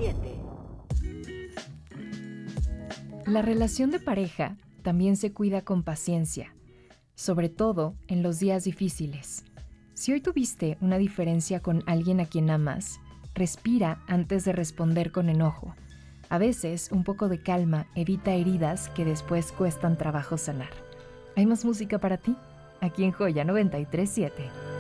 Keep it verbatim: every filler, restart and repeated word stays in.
siete. La relación de pareja también se cuida con paciencia, sobre todo en los días difíciles. Si hoy tuviste una diferencia con alguien a quien amas, respira antes de responder con enojo. A veces, un poco de calma evita heridas que después cuestan trabajo sanar. ¿Hay más música para ti? Aquí en Joya noventa y tres punto siete.